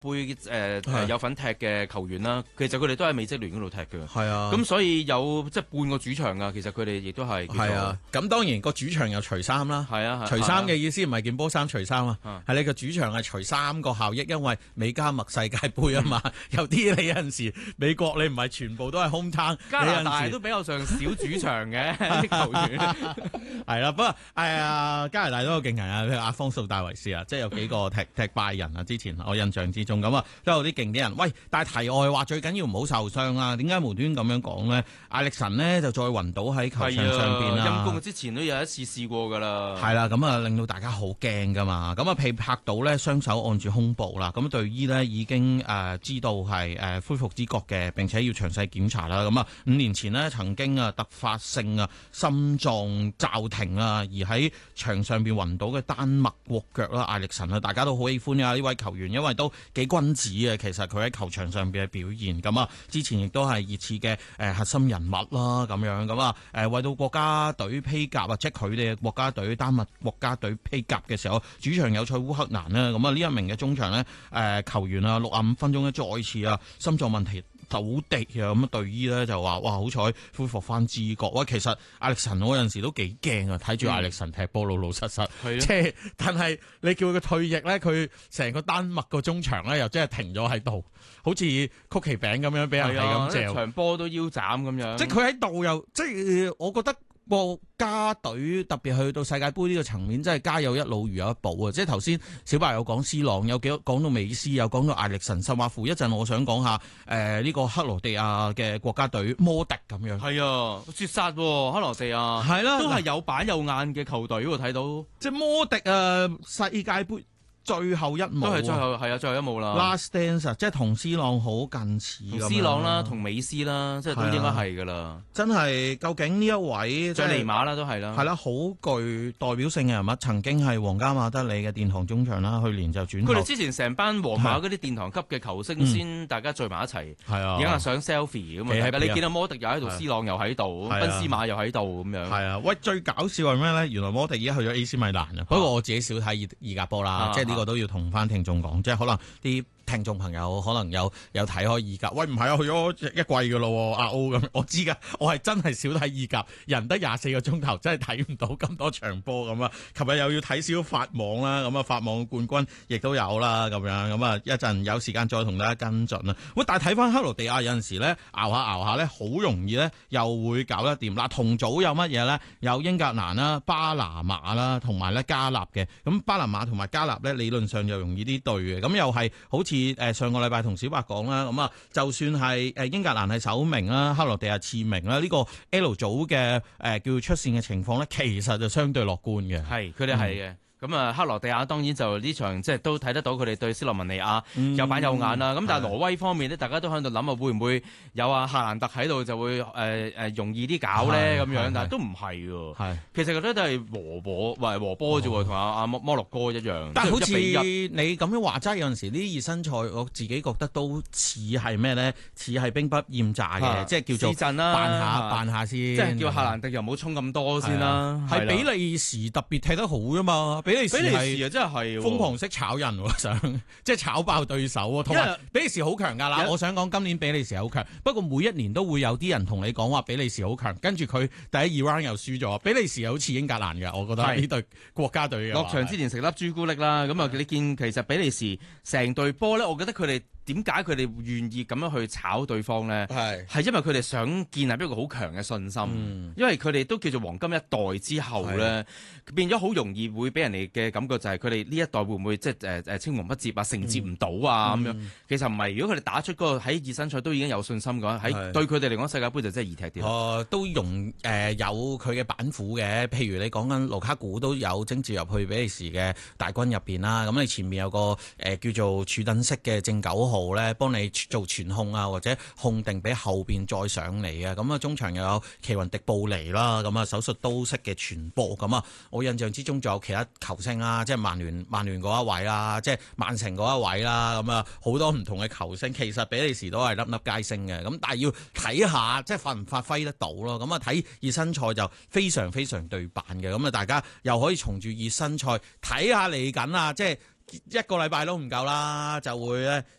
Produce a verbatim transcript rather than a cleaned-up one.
盃誒誒有份踢嘅球員啦，其實佢哋都喺美職聯嗰度踢嘅。 係啊， 咁所以有即係半個主場㗎，其實佢哋亦都係。 係啊，咁當然個主場又除衫啦。 係啊， 除衫嘅意思唔係件波衫除衫啊，係你個主場係除三個效益，因為美加墨世界盃啊嘛。有啲你有陣時美國你唔係全部都係 home town， 加拿大都比較上少主場嘅啲球員。 係啦，不過係啊，加拿大都有勁人啊，譬如阿方素戴維斯啊，即係有幾個踢踢拜仁啊，之前我印象之中咁啊，都有啲勁啲人。喂，但係題外話，最緊要唔好受傷啊！點解無端咁樣講咧？艾力神呢就再暈倒喺球場上邊啦。 陰公之前都有一次試過㗎啦。 係啦，咁啊令到大家好驚㗎嘛。咁啊被拍到咧，雙手按住胸部啦。咁隊醫呢已經誒知道係誒恢復知覺嘅，並且要詳細檢查啦。咁啊五年前呢曾經啊突發性啊心臟驟停啊，而喺場上邊暈倒嘅丹麥國腳啦，艾力神啊，大家都好喜歡啊呢位球員，因為都幾君子嘅。其實佢喺球場上邊嘅表現，咁啊之前亦都係熱刺嘅誒核心人物啦，咁樣咁啊誒為到國家隊披甲啊，即係佢哋嘅國家隊丹麥國家隊披甲嘅時候，主場有賽烏克蘭啦，咁啊呢一名嘅中場呢，誒球員啊六十五分鐘咧再次啊心臟問題倒地啊，咁啊隊醫咧就話哇好彩恢復翻知覺。喂，其實艾力神我有陣時都幾驚啊，睇住艾力神踢波老老實實，即係但係你叫佢退役咧，佢成個丹麥個中場咧又真係停咗喺度，好似曲奇餅咁樣俾人係咁嚼， 場波都腰斬咁樣。 即係佢喺度又即係我覺得。國家隊特別去到世界盃呢個層面，真係家有一老如有一寶啊！即係頭先小白有講 C 朗，有幾講到美斯，有講到艾力神，甚至乎一陣我想講下誒呢、呃這個克羅地亞嘅國家隊摩迪咁樣。 係啊，絕殺克羅地亞係啦，都係有板有眼嘅球隊喎，睇到即係摩迪啊世界盃。最後一幕都係最後係啊，最後一幕啦。 Last Dance 即係同 C 朗好近似咁。 C 朗啦，同美斯啦，即係都應該係噶啦。 真係，究竟呢一位再尼馬啦，都係啦。 係啦，好具代表性嘅人物，曾經係皇家馬德里嘅殿堂中場啦，去年就轉。 佢哋之前成班皇馬嗰啲殿堂級嘅球星先，大家聚埋一齊。係啊，影下相 selfie 咁啊！你見到摩迪又喺度 ，C 朗又喺度，賓斯馬又喺度咁樣。係啊，喂，最搞笑係咩咧？原來摩迪而家去咗 A C 米蘭啊。不過我自己少睇意意甲波啦，即係。呢個都要同翻聽眾講，即係可能啲聽眾朋友可能有有睇開意甲，喂唔係啊，去咗一季噶咯，阿 O 咁，我知噶，我係真係少睇意甲，人得廿四個鐘頭，真係睇唔到咁多場波咁啊！琴日又要睇少法網啦，咁啊法網冠軍亦都有啦，咁樣咁啊一陣有時間再同大家跟進啦。喂，但係睇翻克羅地亞有陣時咧，熬下熬下咧，好容易咧又會搞得掂。嗱，同組有乜嘢咧？有英格蘭啦、巴拿馬啦，同埋咧加納嘅。咁巴拿馬同埋加納咧，理論上就容易啲對嘅。咁又係好似誒上個禮拜同小白講啦，咁啊就算係誒英格蘭係首名啦，克羅地亞次名啦，呢、這個 L 組嘅誒叫出線嘅情況咧，其實就相對樂觀嘅。 係，佢哋係嘅。咁啊，克羅地亞當然就呢場即係都睇得到佢哋對斯洛文尼亞有板有眼啦。咁、嗯、但係挪威方面咧，大家都喺度諗啊，會唔會有啊夏蘭特喺度就會誒誒、呃、容易啲搞咧咁樣？但係都唔係喎。其實覺得都係和波，或係和波啫喎，同阿阿摩摩洛哥一樣。 但係好似你咁樣話齋，有陣時呢啲熱身賽，我自己覺得都似係咩咧？似係兵不厭詐嘅，即係叫做陣啦， 扮下扮下先。即係叫夏蘭特又唔好衝咁多先啦。 係比利時特別踢得好㗎嘛。比利時係啊，真係瘋狂式炒人喎，想即係炒爆對手喎。同埋比利時好強㗎啦，我想講今年比利時好強，不過每一年都會有啲人同你講話比利時好強，跟住佢第一二 round 又輸咗。比利時又好似英格蘭嘅，我覺得呢隊國家隊嘅。 落場之前食粒朱古力啦，咁啊你見其實比利時成隊波咧，我覺得佢哋。點解佢哋願意咁樣去炒對方呢？係係因為佢哋想建立一個好強嘅信心，嗯、因為佢哋都叫做黃金一代之後呢，變咗好容易會俾人哋嘅感覺就係佢哋呢一代會唔會即係誒誒青黃不接啊，承接唔到啊咁、嗯、樣。其實唔係，如果佢哋打出嗰個喺熱身賽都已經有信心嘅話，喺對佢哋嚟講世界盃就真係易踢啲。 哦，都容誒、呃、有佢嘅板斧嘅，譬如你講緊盧卡古都有徵召入去比利時嘅大軍入邊啦。咁你前面有個誒、呃、叫做柱躉式嘅正九號。咧幫你做傳控啊，或者控定俾後邊再上嚟啊，咁啊中場又有奇雲迪布尼啦，咁啊手術刀式嘅傳播，咁啊我印象之中仲有其他球星啦，即係曼聯曼聯嗰一位啦，即係曼城嗰一位啦，咁啊好多唔同嘅球星，其實比利時都係粒粒皆星嘅，咁但係要睇下即係發唔發揮得到咯，咁啊睇熱身賽就非常非常對版嘅，咁啊大家又可以從住熱身賽睇下嚟緊啊，即係。 一個禮拜都唔夠啦，就會咧